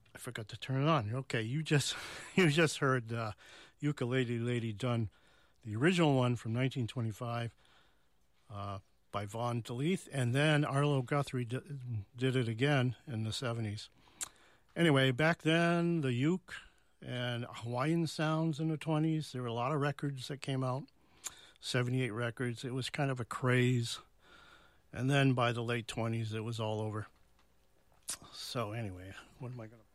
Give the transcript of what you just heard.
I forgot to turn it on. Okay, you just you just heard Ukulele Lady Done, the original one from 1925 by Vaughn DeLeith, and then Arlo Guthrie did it again in the 70s. Anyway, back then, the uke and Hawaiian sounds in the 20s, there were a lot of records that came out, 78 records. It was kind of a craze. And then by the late 20s, it was all over. So anyway, what am I going to